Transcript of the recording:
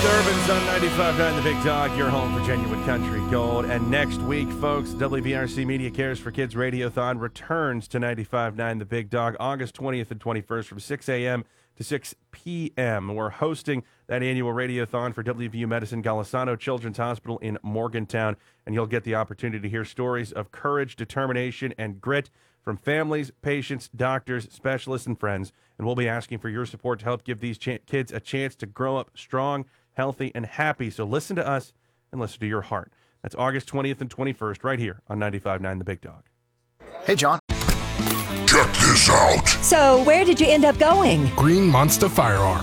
Durbin's on 95.9 The Big Dog, your home for genuine country gold. And next week, folks, WVRC Media Cares for Kids Radiothon returns to 95.9 The Big Dog, August 20th and 21st from 6 a.m. to 6 p.m. We're hosting that annual radiothon for WVU Medicine Golisano Children's Hospital in Morgantown, and you'll get the opportunity to hear stories of courage, determination, and grit from families, patients, doctors, specialists, and friends. And we'll be asking for your support to help give these kids a chance to grow up strong, healthy, and happy. So listen to us and listen to your heart. That's August 20th and 21st right here on 95.9 The Big Dog. Hey, John. Check this out. So, where did you end up going? Green Monster Firearms.